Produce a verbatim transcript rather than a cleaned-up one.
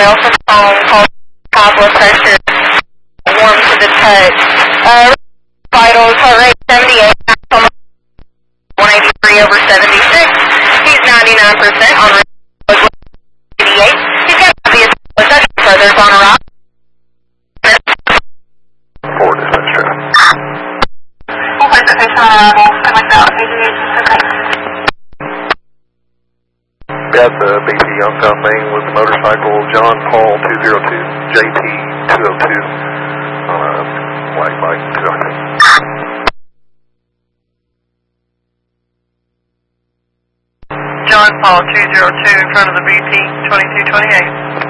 also phone called high blood pressure, warm to the touch. Uh, vitals, heart rate seventy-eight, one eighty-three over seventy-six. He's ninety-nine percent on eighty-eight. He's got obvious touch further on a rock. Four dispatch. We'll place the patient on arrival. I'd like the outpatient for thanks. Got the B P on South Main with the motorcycle, John Paul two zero two, J T two oh two, on a black bike, two oh two. John Paul two zero two in front of the B P twenty-two twenty-eight.